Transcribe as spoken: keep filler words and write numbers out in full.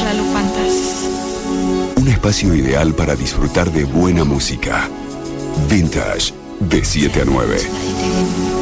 Guadalupantas. Un espacio ideal para disfrutar de buena música. Vintage, de siete a nueve.